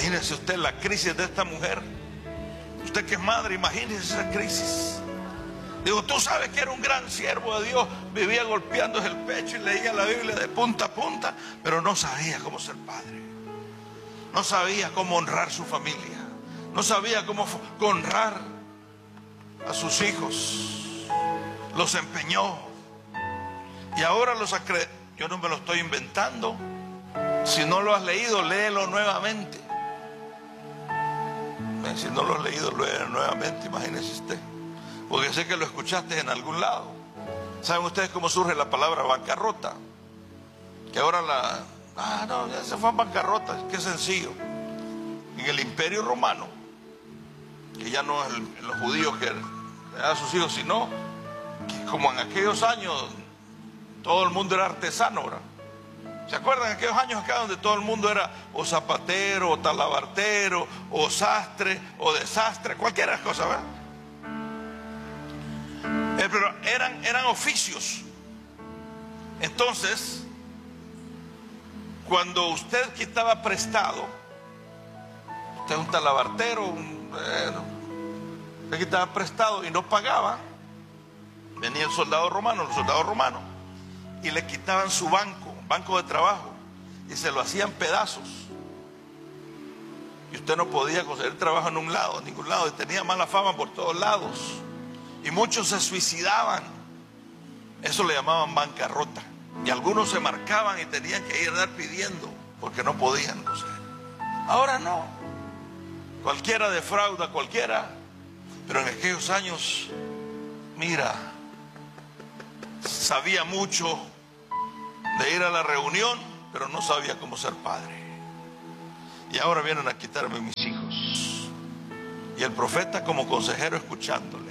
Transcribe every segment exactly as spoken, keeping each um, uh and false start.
Imagínese usted la crisis de esta mujer. Usted que es madre, imagínese esa crisis. Digo, tú sabes que era un gran siervo de Dios, vivía golpeándose el pecho y leía la Biblia de punta a punta, pero no sabía cómo ser padre. No sabía cómo honrar su familia. No sabía cómo honrar a sus hijos. Los empeñó. Y ahora los acre... Yo no me lo estoy inventando. Si no lo has leído, léelo nuevamente. Si no lo has leído, léelo nuevamente, imagínese usted. Porque sé que lo escuchaste en algún lado. ¿Saben ustedes cómo surge la palabra bancarrota? Que ahora la... Ah, no, ya se fue a bancarrota. Qué sencillo. En el Imperio Romano, que ya no es el, los judíos que le dan a sus hijos, sino que como en aquellos años todo el mundo era artesano, ¿verdad? ¿Se acuerdan de aquellos años acá donde todo el mundo era o zapatero, o talabartero, o sastre, o desastre, cualquier cosa, ¿verdad? Eh, pero eran, eran oficios. Entonces, cuando usted quitaba prestado, usted es un talabartero, un, eh, usted quitaba prestado y no pagaba, venía el soldado romano, los soldados romanos, y le quitaban su banco, banco de trabajo, y se lo hacían pedazos. Y usted no podía conseguir trabajo en un lado, en ningún lado, y tenía mala fama por todos lados. Y muchos se suicidaban. Eso le llamaban bancarrota. Y algunos se marcaban y tenían que ir a dar pidiendo porque no podían conseguir. Ahora no. Cualquiera defrauda a cualquiera. Pero en aquellos años, mira, sabía mucho de ir a la reunión, pero no sabía cómo ser padre. Y ahora vienen a quitarme mis hijos. Y el profeta como consejero escuchándole.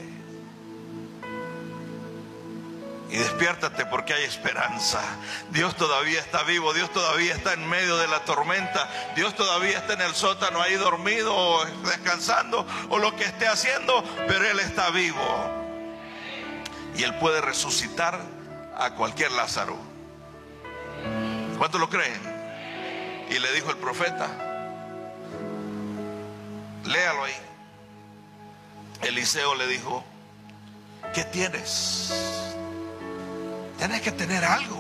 Y despiértate porque hay esperanza. Dios todavía está vivo. Dios todavía está en medio de la tormenta. Dios todavía está en el sótano ahí dormido o descansando o lo que esté haciendo, pero Él está vivo. Y Él puede resucitar a cualquier Lázaro. ¿Cuántos lo creen? Y le dijo el profeta, léalo ahí. Eliseo le dijo, ¿qué tienes? Tienes que tener algo.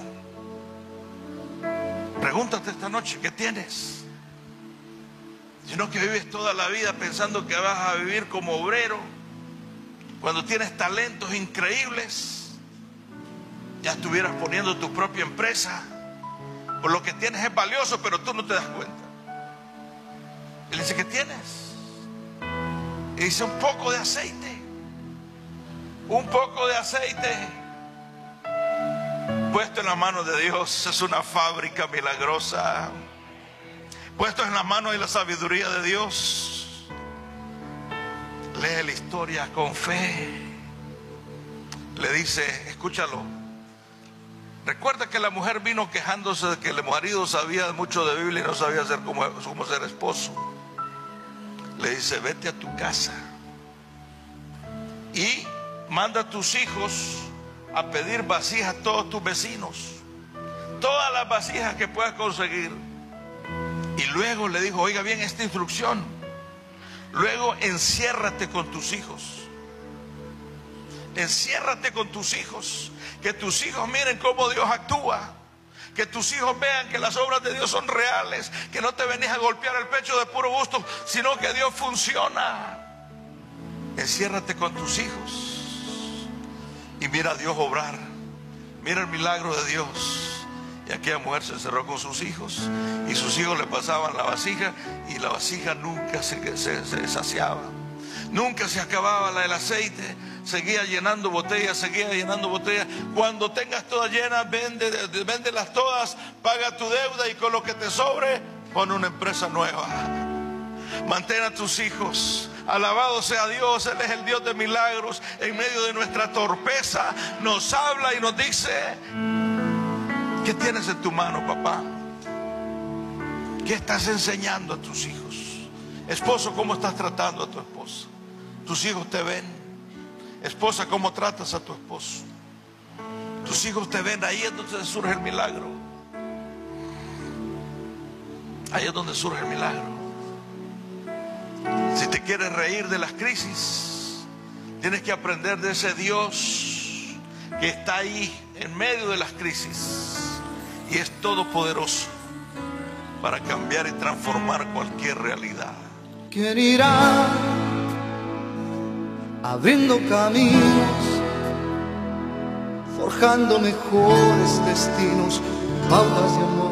Pregúntate esta noche, ¿qué tienes? Si no que vives toda la vida pensando que vas a vivir como obrero, cuando tienes talentos increíbles, ya estuvieras poniendo tu propia empresa. Por lo que tienes es valioso, pero tú no te das cuenta. Él dice, ¿qué tienes? Y dice, un poco de aceite. Un poco de aceite puesto en las manos de Dios es una fábrica milagrosa. Puesto en las manos de la sabiduría de Dios. Lee la historia con fe. Le dice, escúchalo. Recuerda que la mujer vino quejándose de que el marido sabía mucho de Biblia y no sabía ser como, como ser esposo. Le dice, vete a tu casa y manda a tus hijos a pedir vasijas a todos tus vecinos, todas las vasijas que puedas conseguir. Y luego le dijo, oiga bien esta instrucción, luego enciérrate con tus hijos. Enciérrate con tus hijos, que tus hijos miren cómo Dios actúa, que tus hijos vean que las obras de Dios son reales, que no te venís a golpear el pecho de puro gusto, sino que Dios funciona. Enciérrate con tus hijos y mira a Dios obrar, mira el milagro de Dios. Y aquella mujer se encerró con sus hijos y sus hijos le pasaban la vasija y la vasija nunca se, se, se saciaba, nunca se acababa la del aceite. Seguía llenando botellas, seguía llenando botellas. Cuando tengas todas llenas, vende, véndelas todas, paga tu deuda y con lo que te sobre, pon una empresa nueva. Mantén a tus hijos. Alabado sea Dios, Él es el Dios de milagros. En medio de nuestra torpeza nos habla y nos dice, ¿qué tienes en tu mano, papá? ¿Qué estás enseñando a tus hijos? Esposo, ¿cómo estás tratando a tu esposa? Tus hijos te ven. Esposa, ¿cómo tratas a tu esposo? Tus hijos te ven. Ahí es donde surge el milagro. Ahí es donde surge el milagro. ¿Te quieres reír de las crisis? Tienes que aprender de ese Dios que está ahí en medio de las crisis y es todopoderoso para cambiar y transformar cualquier realidad. ¿Quién irá abriendo caminos, forjando mejores destinos, pautas de amor?